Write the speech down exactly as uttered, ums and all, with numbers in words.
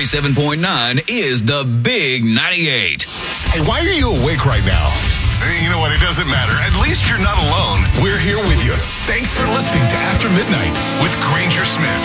ninety-seven point nine is the Big ninety-eight. Hey, why are you awake right now? You know what? It doesn't matter. At least you're not alone. We're here with you. Thanks for listening to After Midnight with Granger Smith.